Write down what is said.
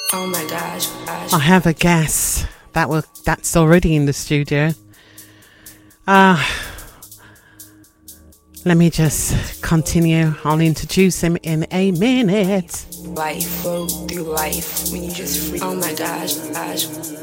Oh my gosh. I have a guest that's already in the studio. Let me just continue. I'll introduce him in a minute. Life, flow through life when you just free. Oh my gosh.